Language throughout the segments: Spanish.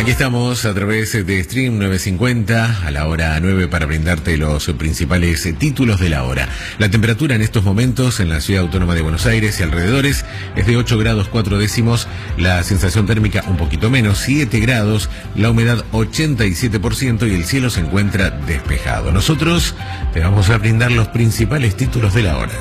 Aquí estamos a través de Stream 950 a la hora 9 para brindarte los principales títulos de la hora. La temperatura en estos momentos en la Ciudad Autónoma de Buenos Aires y alrededores es de 8 grados 4 décimos, la sensación térmica un poquito menos, 7 grados, la humedad 87% y el cielo se encuentra despejado. Nosotros te vamos a brindar los principales títulos de la hora.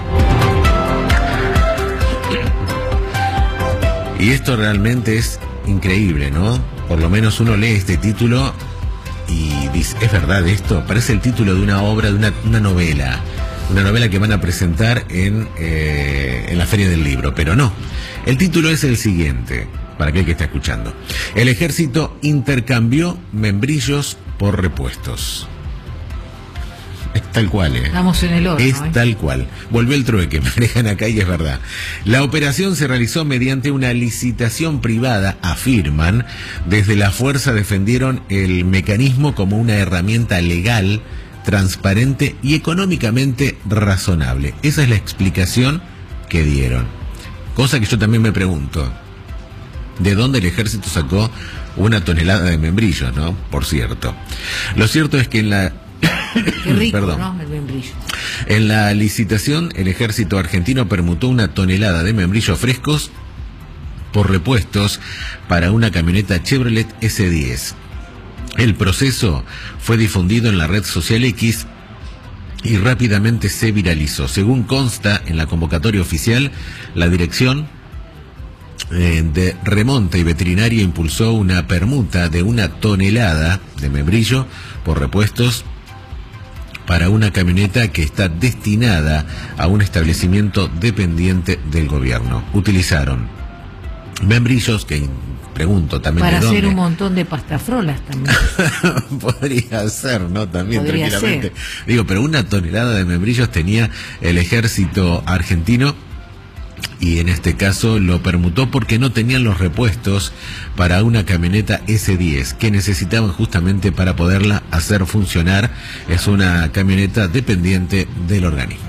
Y esto realmente es increíble, ¿no? Por lo menos uno lee este título y dice, ¿es verdad esto? Parece el título de una obra, de una novela. Una novela que van a presentar en la Feria del Libro, pero no. El título es el siguiente, para aquel que está escuchando. El ejército intercambió membrillos por repuestos. Es tal cual, Estamos en el horno. Es tal cual. Volvió el trueque, me dejan acá y es verdad. La operación se realizó mediante una licitación privada, afirman. Desde la fuerza defendieron el mecanismo como una herramienta legal, transparente y económicamente razonable. Esa es la explicación que dieron. Cosa que yo también me pregunto. ¿De dónde el ejército sacó 1 tonelada de membrillos, no? Por cierto. Lo cierto es que en la... Qué rico, Perdón. ¿no? El membrillo. En la licitación, el ejército argentino permutó 1 tonelada de membrillos frescos por repuestos para una camioneta Chevrolet S10. El proceso fue difundido en la red social X y rápidamente se viralizó. Según consta en la convocatoria oficial, la dirección de Remonte y Veterinaria impulsó una permuta de 1 tonelada de membrillo por repuestos para una camioneta que está destinada a un establecimiento dependiente del gobierno. Utilizaron membrillos que, pregunto también para de dónde. hacer un montón de pastafrolas también. Podría ser, ¿no? También Podría tranquilamente. ser. Digo, pero 1 tonelada de membrillos tenía el ejército argentino. Y en este caso lo permutó porque no tenían los repuestos para una camioneta S10 que necesitaban justamente para poderla hacer funcionar. Es una camioneta dependiente del organismo.